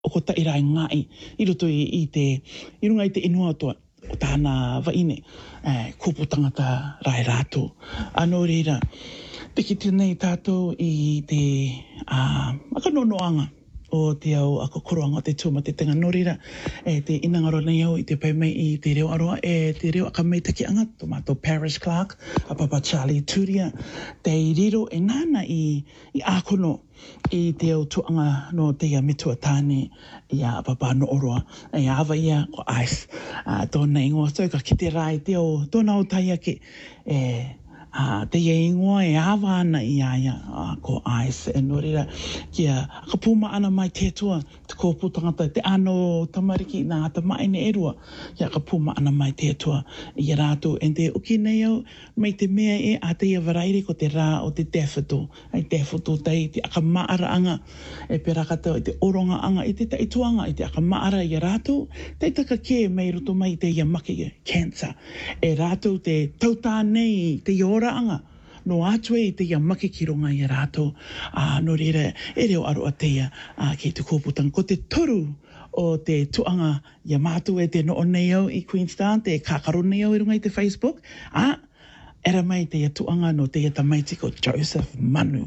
o ko ta ira ngai I roto I runga I te inua toa o tāna waine kupu tangata rai rātou. Anō reira, piki tēnei tātou I te makanonoanga o te au ako koroanga te tūma te tenga norira te inangaro nei au I te pai mai I te reo aroa te reo aka mei taki anga tomato Paris Clark a papa Charlie Turia te riro nana I akono I te au tuanga no te ia mitua tāne I a papa no oroa awa ia ko ice tōna ingoa tauka ki te rai te au tōna o tai ake te ingoa awa ana I aia ko ice norira kia ka puma ana mai te tua te kōpū tangata te ano tamariki nā tamaine erua kia ka puma ana mai te tua I rātou te uki nei au mai te mea a te ia waraire ko te rā o te daffodil ai daffodil tei te aka maara anga perakata I te oronga anga I te taituanga I te aka maara I rātou te taka ke mai roto mai te ia maki cancer rātou te tautā nei te ora anga no atue I te ia maki ki ronga I rātou no reira reo aroa te ia ki te kōputanga ko te toru o te tuanga ia mātou te no nei au I Queenstown te kākaro nei au I runga I te Facebook era mai te ia tuanga no te ia tamaiti ko Joseph Manu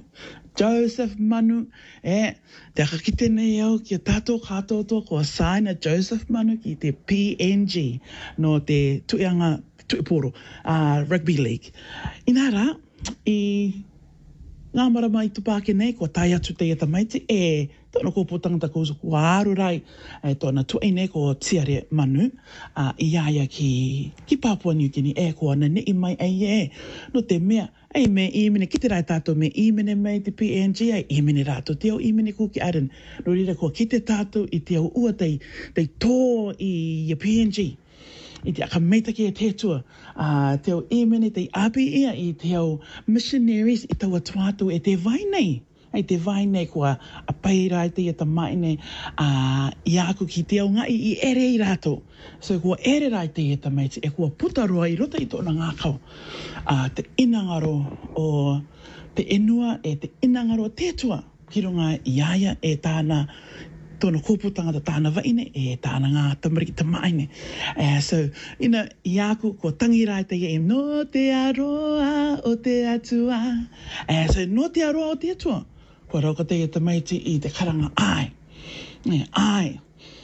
te akakite nei au ki a tātou kātoto ko a saina Joseph Manu ki te PNG no te tuianga tuiporo rugby league inara I ngā marama I tupake nei ko tai atu te ia tamaiti tōna kōpō tangata kōsu aru rai tōna tuai nei ko Tiare Manu I aia ki Papua New Guinea ko ana nei mai no te mea me imene ki te rai tātou me imene mai te PNG imene rātou te au imene kuki aren no rira ko ki te tātou I te au ua tei tō I PNG I te aka meitaki te tua te au imene te api ia I te au missionaries I taua tuatu te vai nei te vai nei kua a pairai te ia tamaine I aku ki te au ngai I ere I rātou so kua ere rai te ia tamaiti kua putaroa I rota I tōna ngākau te inangaro o te enua te inangaro te tua ki runga I aia tāna tōna kōputanga ta tāna waine tāna ngā tamariki tamaine so ina I aku ko tangirai te ia no te aroa o te atua so no te aroa o te atua kua rauka te ia tamaiti I te karanga ai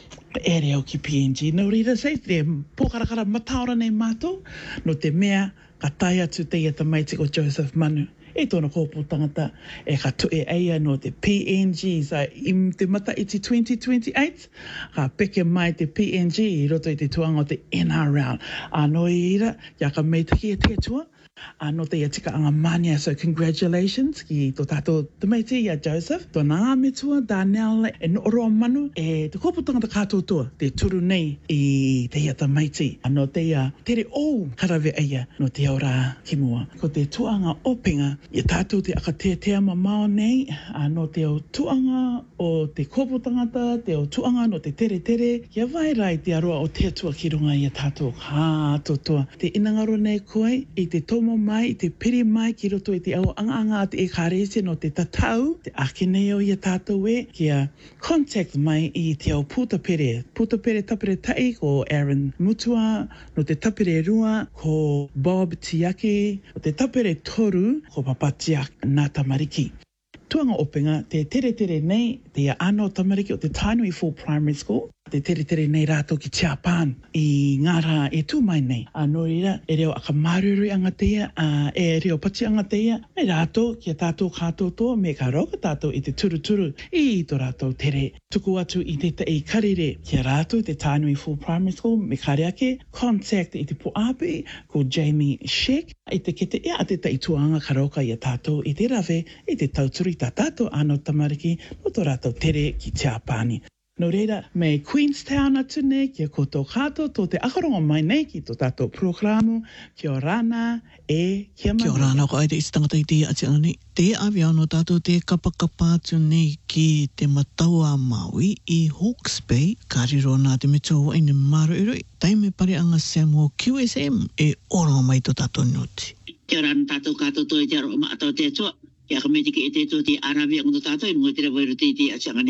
ere au ki PNG no rira sei te pōkarakara mataora nei mātou no te mea ka tai atu te ia tamaiti ko Joseph Manu tōna kōpū tangata ka tue eia no te PNG so I te mata iti 2028 ka peke mai te PNG I roto I te tuanga o te NRL no ira ia ka meitaki te tua no te ia tika anga mania so congratulations ki tō tātou tamaiti ia Joseph tōna amitua Daniel no oroa manu te kōpū tangata kātotoa te turu nei I te ia tamaiti no te ia tere o karawe eia no te aura ki mua ko te tuanga openga I tātou te aka tea mamao nei no te au tuanga o te kōpū tangata te au tuanga no te tere kia vai rai te aroa o te atua ki runga I tātou kātotoa te inangaro nei koe I te tomo mai I te piri mai ki roto I te au anga te karese no te tatau te ake nei o I tātou kia contact mai I te au putapere tapere tai ko Aaron Mutua no te tapere rua ko Bob Tiaki o te tapere toru ko Papa Tiak nā tamariki tuanga openga te tere nei te ano tamariki o te Tainui Full Primary School te tere nei rātou ki Japan I ngara tū mai nei no rira reo aka maruru anga teia reo pati anga teia me rātou ki a tātou kātoto me ka rauka tātou I te turuturu I tō rātou tere tuku atu I te tei karire ki a rātou te Tainui Full Primary School me kareake contact I te poapi ko Jamie Sheck I te kete a te tei tuanga ka rauka I a tātou I te rave I te tauturi tā tātou ano tamariki no tō rātou tere ki Japani No reira, me Queenstown atu nei, kia koto kato, tō te akarongo mai nei, ki tō tātou programu, kia rana, kia mai. Kia rana, ko aere isi tangata I te ati ana nei. Te awi ano tātou te kapakapa atu nei ki te mataua Maui I Hawke's Bay, ka riro nā te metau aine maro eroi, taime pare anga Samuel QSM, oronga mai tō tātou noti. Kia rana tātou kato tō te aroa maa tō te atua, kia kametiki te tō te arawia ngō tātou, ngō te rawa te ati anga nei.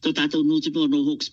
Tō tātou nō te pō no Hawke's